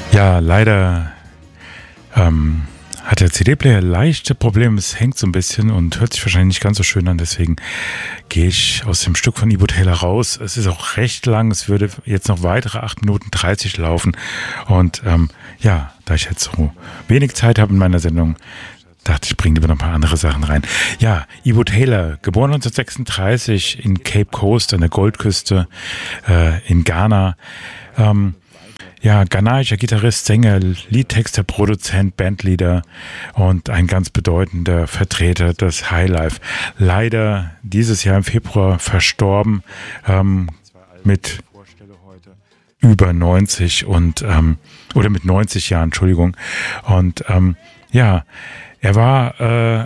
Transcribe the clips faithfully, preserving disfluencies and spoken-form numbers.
Ja, leider ähm, hat der C D-Player leichte Probleme. Es hängt so ein bisschen und hört sich wahrscheinlich nicht ganz so schön an. Deswegen gehe ich aus dem Stück von Ibo Taylor raus. Es ist auch recht lang. Es würde jetzt noch weitere acht Minuten dreißig laufen. Und ähm, ja, da ich jetzt so wenig Zeit habe in meiner Sendung, dachte ich, bringe lieber noch ein paar andere Sachen rein. Ja, Ibo Taylor, geboren neunzehnhundertsechsunddreißig in Cape Coast an der Goldküste äh, in Ghana. Ähm, Ja, ghanaischer Gitarrist, Sänger, Liedtexter, Produzent, Bandleader und ein ganz bedeutender Vertreter des Highlife. Leider dieses Jahr im Februar verstorben ähm, mit über neunzig und ähm, oder mit neunzig Jahren, Entschuldigung. Und ähm, ja, er war äh,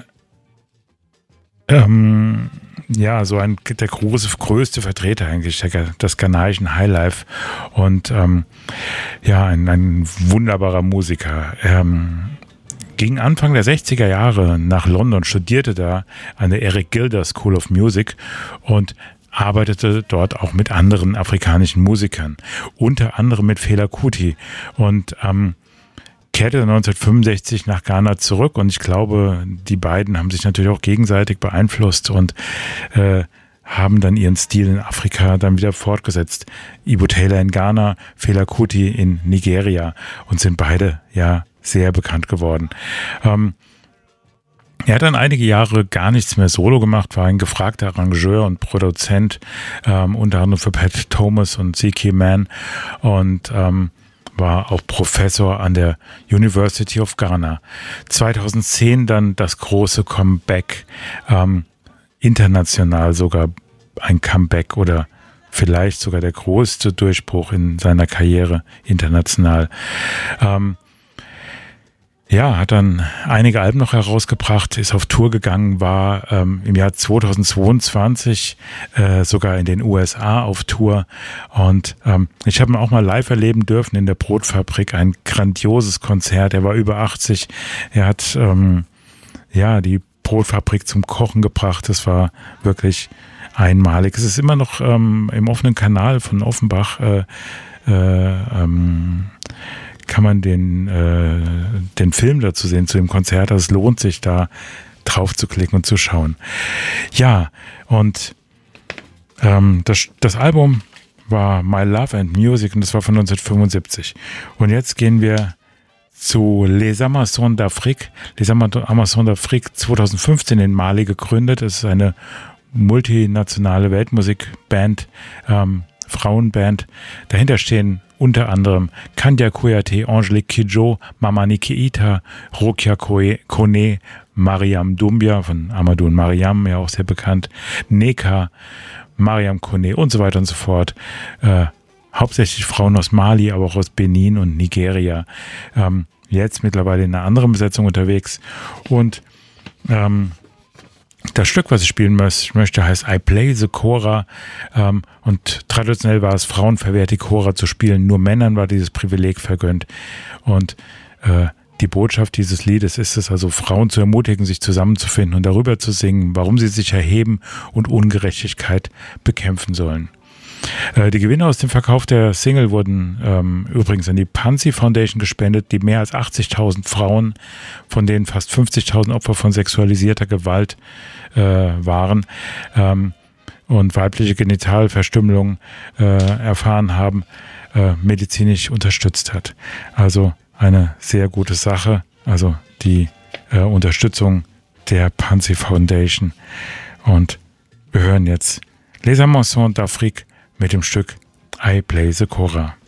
ähm, ja, so ein der große, größte Vertreter eigentlich der, des ghanaischen Highlife und ähm, ja, ein, ein wunderbarer Musiker. Ähm, ging Anfang der sechziger Jahre nach London, studierte da an der Eric Gilder School of Music und arbeitete dort auch mit anderen afrikanischen Musikern, unter anderem mit Fela Kuti und ähm, kehrte neunzehnhundertfünfundsechzig nach Ghana zurück und ich glaube, die beiden haben sich natürlich auch gegenseitig beeinflusst und äh, haben dann ihren Stil in Afrika dann wieder fortgesetzt. Ibo Taylor in Ghana, Fela Kuti in Nigeria und sind beide ja sehr bekannt geworden. Ähm, Er hat dann einige Jahre gar nichts mehr solo gemacht, war ein gefragter Arrangeur und Produzent, ähm, unter anderem für Pat Thomas und Z K Man und ähm, war auch Professor an der University of Ghana. zweitausendzehn dann das große Comeback, ähm, international sogar ein Comeback oder vielleicht sogar der größte Durchbruch in seiner Karriere international. Ähm, Ja, hat dann einige Alben noch herausgebracht, ist auf Tour gegangen, war ähm, im Jahr zweitausendzweiundzwanzig äh, sogar in den U S A auf Tour und ähm, ich habe ihn auch mal live erleben dürfen in der Brotfabrik, ein grandioses Konzert, er war über achtzig, er hat ähm, ja die Brotfabrik zum Kochen gebracht, das war wirklich einmalig. Es ist immer noch ähm, im offenen Kanal von Offenbach äh, äh, ähm, kann man den, äh, den Film dazu sehen, zu dem Konzert. Es lohnt sich, da drauf zu klicken und zu schauen. Ja, und ähm, das, das Album war My Love and Music und das war von neunzehnhundertfünfundsiebzig. Und jetzt gehen wir zu Les Amazones d'Afrique. Les Amazones d'Afrique zweitausendfünfzehn in Mali gegründet. Es ist eine multinationale Weltmusikband, ähm, Frauenband. Dahinter stehen unter anderem Kandia Kouyaté, Angelique Kidjo, Mamani Keita, Rokia Kone, Mariam Doumbia von Amadou und Mariam, ja auch sehr bekannt, Neka, Mariam Kone und so weiter und so fort. Äh, hauptsächlich Frauen aus Mali, aber auch aus Benin und Nigeria. Ähm, jetzt mittlerweile in einer anderen Besetzung unterwegs. Und ähm, das Stück, was ich spielen möchte, heißt I Play the Kora ähm, und traditionell war es Frauen verwehrt, die Kora zu spielen. Nur Männern war dieses Privileg vergönnt. Und äh, die Botschaft dieses Liedes ist es also, Frauen zu ermutigen, sich zusammenzufinden und darüber zu singen, warum sie sich erheben und Ungerechtigkeit bekämpfen sollen. Äh, die Gewinne aus dem Verkauf der Single wurden ähm, übrigens an die Pansy Foundation gespendet, die mehr als achtzigtausend Frauen, von denen fast fünfzigtausend Opfer von sexualisierter Gewalt äh, waren ähm, und weibliche Genitalverstümmelung äh, erfahren haben, äh, medizinisch unterstützt hat. Also eine sehr gute Sache, also die äh, Unterstützung der Pansy Foundation. Und wir hören jetzt Les Amazones d'Afrique mit dem Stück I Play the Kora.